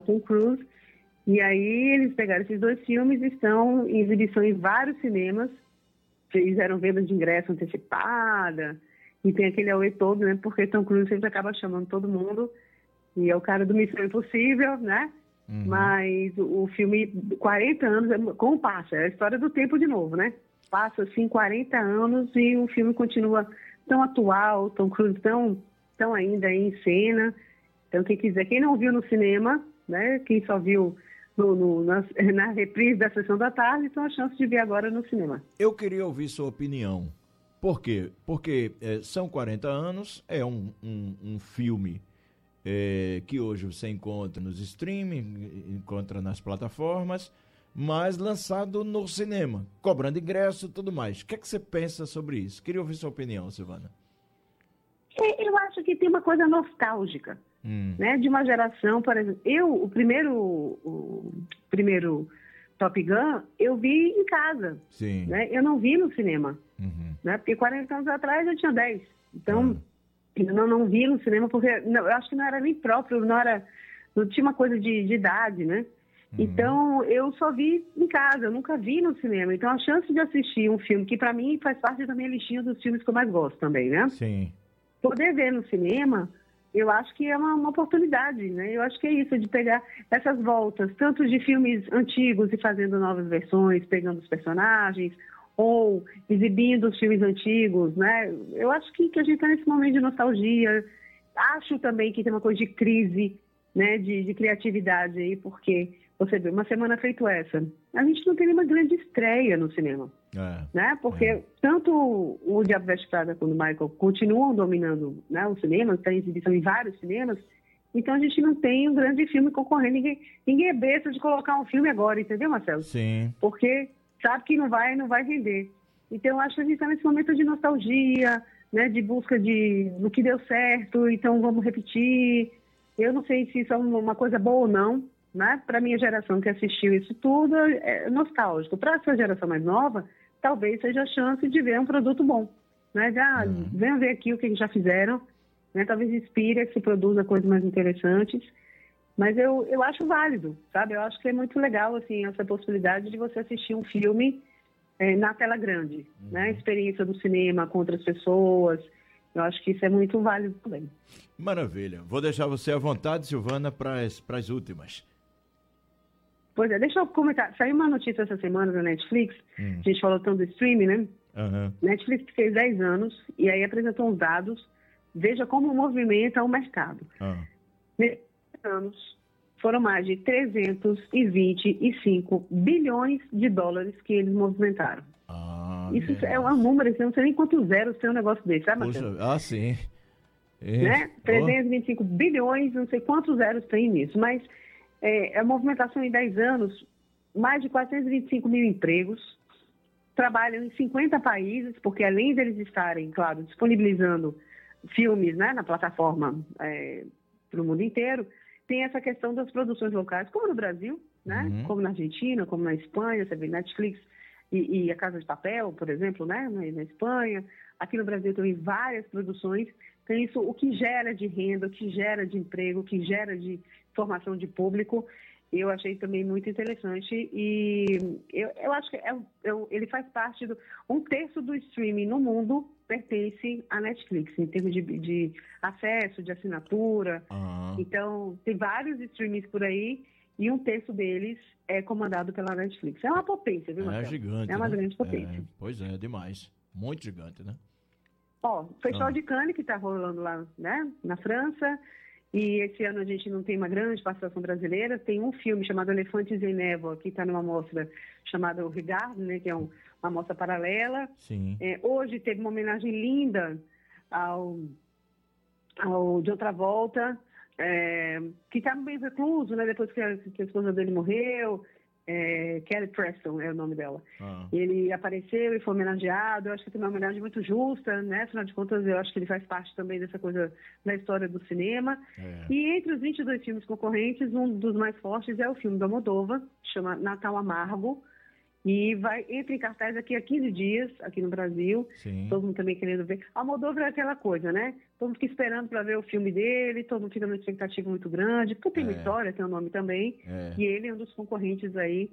Tom Cruise. E aí eles pegaram esses dois filmes e estão em exibição em vários cinemas, fizeram venda de ingresso antecipada, e tem aquele auê todo, né? Porque Tom Cruise sempre acaba chamando todo mundo, e é o cara do Missão Impossível, né? Mas o filme, 40 anos, como passa? É a história do tempo de novo, né? Passa, assim, 40 anos e o filme continua tão atual, Tom Cruise tão ainda em cena. Então, quem quiser, quem não viu no cinema, né? Quem só viu na reprise da sessão da tarde, tem a chance de ver agora no cinema. Eu queria ouvir sua opinião. Por quê? Porque são 40 anos, é um filme que hoje você encontra nos streaming, encontra nas plataformas, mas lançado no cinema, cobrando ingresso e tudo mais. O que é que você pensa sobre isso? Queria ouvir sua opinião, Silvana. Eu acho que tem uma coisa nostálgica, né? De uma geração, por exemplo, o primeiro Top Gun, eu vi em casa. Sim. Né? Eu não vi no cinema, né? Porque 40 anos atrás eu tinha 10. Então, eu não vi no cinema porque eu acho que não era nem próprio, não tinha uma coisa de idade, né? Então, eu só vi em casa, eu nunca vi no cinema. Então, a chance de assistir um filme que, para mim, faz parte da minha listinha dos filmes que eu mais gosto também, né? Sim. Poder ver no cinema, eu acho que é uma oportunidade, né? Eu acho que é isso, de pegar essas voltas, tanto de filmes antigos e fazendo novas versões, pegando os personagens, ou exibindo os filmes antigos, né? Eu acho que a gente está nesse momento de nostalgia. Acho também que tem uma coisa de crise, né? De criatividade aí, porque você vê, uma semana feito essa, a gente não tem nenhuma grande estreia no cinema. Né? Porque tanto o Diabo Veste Prada quanto o Michael continuam dominando, né, o cinema, está em exibição em vários cinemas, então a gente não tem um grande filme concorrendo. Ninguém é besta de colocar um filme agora, entendeu, Marcelo? Sim. Porque sabe que não vai vender. Então eu acho que a gente está nesse momento de nostalgia, né, de busca do que deu certo, então vamos repetir. Eu não sei se isso é uma coisa boa ou não, né? Para a minha geração que assistiu isso tudo, é nostálgico. Para essa geração mais nova, talvez seja a chance de ver um produto bom, né? Venham ver aqui o que eles já fizeram, né? Talvez inspire que se produza coisas mais interessantes, mas eu acho válido, sabe? Eu acho que é muito legal, assim, essa possibilidade de você assistir um filme na tela grande, né? A experiência do cinema com outras pessoas, eu acho que isso é muito válido também. Maravilha. Vou deixar você à vontade, Silvana, para as últimas. Pois é, deixa eu comentar. Saiu uma notícia essa semana da Netflix, a gente falou tanto do streaming, né? Netflix fez 10 anos e aí apresentou uns dados, veja como movimenta o mercado. Nesses anos, foram mais de 325 bilhões de dólares que eles movimentaram. Isso é um número, você não sei nem quantos zeros tem um negócio desse, sabe, Marcelo? Sim. Né? 325 bilhões, não sei quantos zeros tem nisso, mas a movimentação em 10 anos, mais de 425 mil empregos, trabalham em 50 países, porque além deles estarem, claro, disponibilizando filmes, né, na plataforma para o mundo inteiro, tem essa questão das produções locais, como no Brasil, né, como na Argentina, como na Espanha, você vê Netflix e a Casa de Papel, por exemplo, né, na Espanha. Aqui no Brasil tem várias produções. Então, isso, o que gera de renda, o que gera de emprego, o que gera de formação de público, eu achei também muito interessante. E eu acho que ele faz parte um terço do streaming no mundo pertence à Netflix, em termos de acesso, de assinatura. Então, tem vários streamings por aí e um terço deles é comandado pela Netflix. É uma potência, viu, Marcelo? É gigante, é uma né? grande potência. Pois é, demais. Muito gigante, né? O Festival de Cannes, que está rolando lá, né, na França, e esse ano a gente não tem uma grande participação brasileira. Tem um filme chamado Elefantes em Névoa, que está numa mostra chamada O Regard, né, que é uma mostra paralela. Sim. Hoje teve uma homenagem linda ao John Travolta, que está bem recluso, né, depois que a esposa dele morreu. Kelly Preston é o nome dela. Ele apareceu e foi homenageado. Eu acho que tem uma homenagem muito justa, né? Afinal de contas, eu acho que ele faz parte também dessa coisa da história do cinema. E entre os 22 filmes concorrentes, um dos mais fortes é o filme do Almodóvar, chama Natal Amargo, E entra em cartaz aqui a 15 dias, aqui no Brasil. Sim. Todo mundo também querendo ver. Almodóvar é aquela coisa, né? Todo mundo fica esperando para ver o filme dele, todo mundo fica numa expectativa muito grande, porque tem uma história, tem um nome também. E ele é um dos concorrentes aí